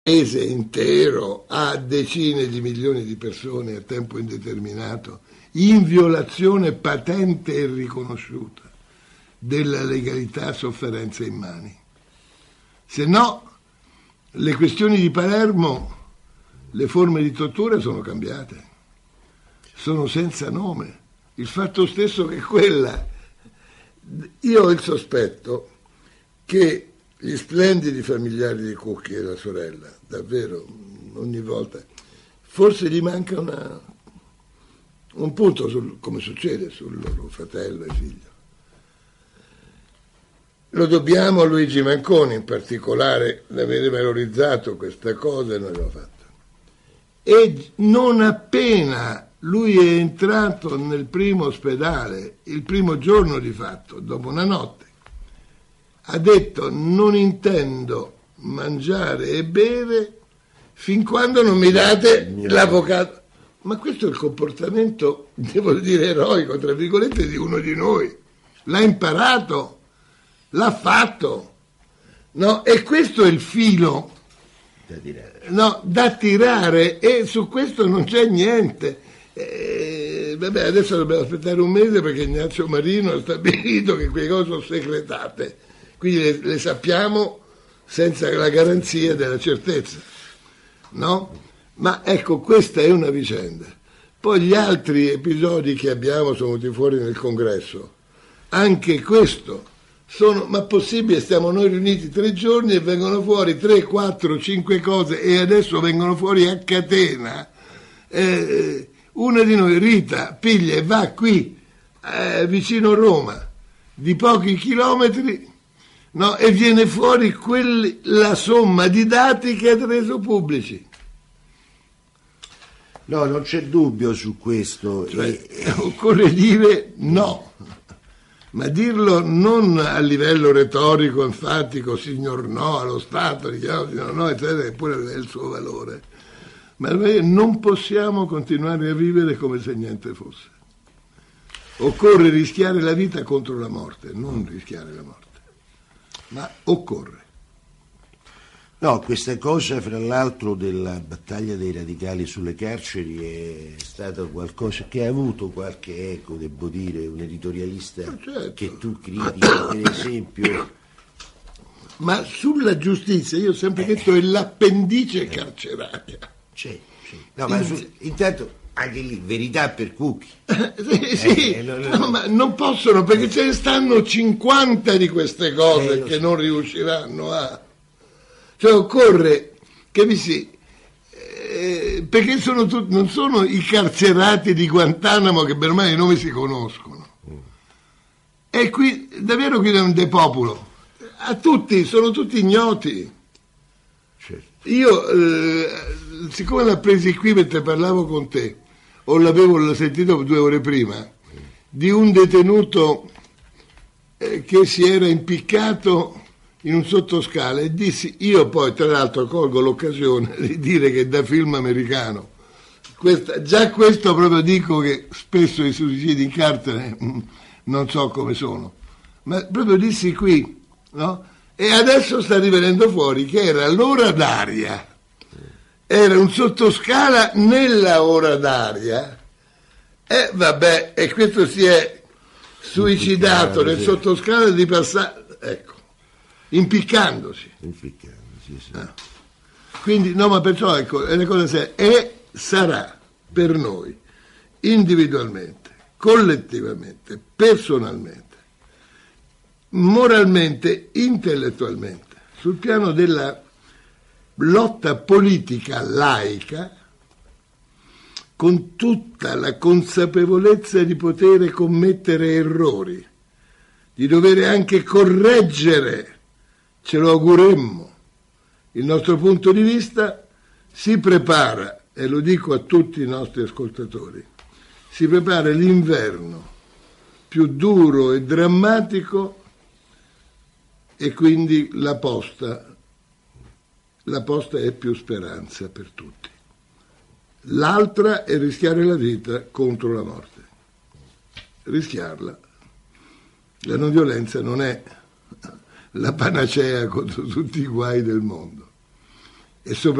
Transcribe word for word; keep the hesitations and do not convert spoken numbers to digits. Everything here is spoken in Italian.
paese intero a decine di milioni di persone a tempo indeterminato, in violazione patente e riconosciuta della legalità, sofferenza immani. Se no, le questioni di Palermo, le forme di tortura sono cambiate, sono senza nome. Il fatto stesso che quella, io ho il sospetto che gli splendidi familiari di Cucchi e la sorella, davvero, ogni volta, forse gli manca una, un punto, sul, come succede sul loro fratello e figlio. Lo dobbiamo a Luigi Manconi in particolare, l'avere valorizzato questa cosa e noi l'abbiamo fatto. E non appena lui è entrato nel primo ospedale, il primo giorno di fatto, dopo una notte, ha detto: non intendo mangiare e bere fin quando non mi date l'avvocato. Ma questo è il comportamento, devo dire, eroico, tra virgolette, di uno di noi. L'ha imparato, l'ha fatto, no? E questo è il filo da tirare, no, da tirare, e su questo non c'è niente. Eh, vabbè, adesso dobbiamo aspettare un mese perché Ignazio Marino ha stabilito che quelle cose sono segretate, quindi le, le sappiamo senza la garanzia della certezza, no? Ma ecco, questa è una vicenda. Poi gli altri episodi che abbiamo sono venuti fuori nel congresso, anche questo sono, ma possibile, stiamo noi riuniti tre giorni e vengono fuori tre, quattro, cinque cose, e adesso vengono fuori a catena. Eh, una di noi, Rita, piglia e va qui, eh, vicino Roma, di pochi chilometri, no, e viene fuori quelli, la somma di dati che ha reso pubblici. No, non c'è dubbio su questo. Cioè, e... occorre dire no, ma dirlo non a livello retorico, enfatico, signor no, allo Stato, diciamo signor no, eccetera, che pure è il suo valore. Ma noi non possiamo continuare a vivere come se niente fosse. Occorre rischiare la vita contro la morte, non rischiare la morte, ma occorre. No, questa cosa, fra l'altro, della battaglia dei radicali sulle carceri è stata qualcosa che ha avuto qualche eco, devo dire, un editorialista certo. che tu critichi, per esempio. Ma sulla giustizia, io ho sempre detto, è l'appendice carceraria. C'è, c'è. No, ma su, intanto anche lì, verità per Cucchi. sì, sì. Eh, no, no, no, ma non possono, perché ce ne stanno cinquanta di queste cose eh, che so. non riusciranno a... Cioè occorre che vi si... Eh, perché sono tutti, non sono i carcerati di Guantanamo che per me i nomi si conoscono. Mm. E qui, davvero qui è un depopolo. A tutti, sono tutti ignoti. Certo. Io, eh, siccome l'ha presi qui mentre parlavo con te, o l'avevo sentito due ore prima, mm. di un detenuto eh, che si era impiccato in un sottoscala, e dissi, io poi tra l'altro colgo l'occasione di dire che da film americano, questa, già questo proprio dico che spesso i suicidi in carcere mh, non so come sono, ma proprio dissi qui, no? E adesso sta rivenendo fuori che era l'ora d'aria, era un sottoscala nella ora d'aria, e vabbè, e questo si è suicidato nel sottoscala di passare, ecco, impiccandosi. Impiccandosi, sì. Ah. Quindi, no, ma perciò, ecco, è una cosa seria. E sarà per noi, individualmente, collettivamente, personalmente, moralmente, intellettualmente, sul piano della lotta politica laica, con tutta la consapevolezza di poter commettere errori, di dover anche correggere, ce lo auguremmo, il nostro punto di vista, si prepara, e lo dico a tutti i nostri ascoltatori, si prepara l'inverno più duro e drammatico, e quindi la posta, la posta è più speranza per tutti. L'altra è rischiare la vita contro la morte. Rischiarla. La non violenza non è la panacea contro tutti i guai del mondo. E